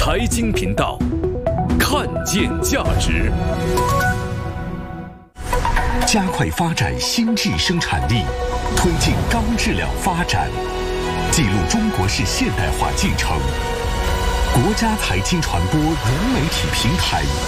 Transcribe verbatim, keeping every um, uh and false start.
财经频道，看见价值。 加快发展新质生产力，推进高质量发展，记录中国式现代化进程。国家财经传播融媒体平台